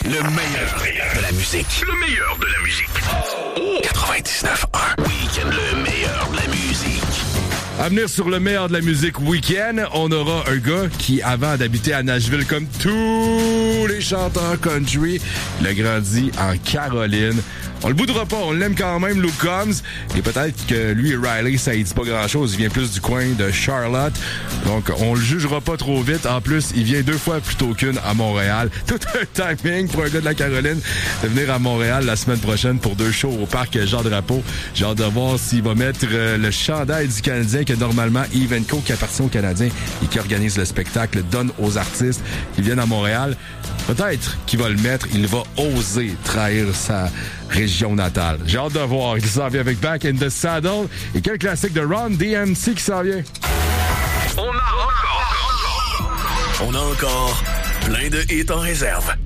Le meilleur de la musique. Le meilleur de la musique. 99.1. Week-end, le meilleur de la musique. À venir sur le meilleur de la musique week-end, on aura un gars qui, avant d'habiter à Nashville comme tous les chanteurs country, il a grandi en Caroline. On le boudera pas, on l'aime quand même, Luke Combs. Et peut-être que lui et Riley, ça ne dit pas grand-chose. Il vient plus du coin de Charlotte. Donc, on le jugera pas trop vite. En plus, il vient 2 fois plus tôt qu'une à Montréal. Tout un timing pour un gars de la Caroline de venir à Montréal la semaine prochaine pour 2 shows au parc Jean-Drapeau. J'ai hâte de voir s'il va mettre le chandail du Canadien que normalement Evenco, qui appartient aux Canadiens et qui organise le spectacle, donne aux artistes qui viennent à Montréal. Peut-être qu'il va le mettre. Il va oser trahir sa région natale. J'ai hâte de voir. Il s'en vient avec Back in the Saddle. Et quel classique de Ron DMC qui s'en vient? On a encore plein de hits en réserve.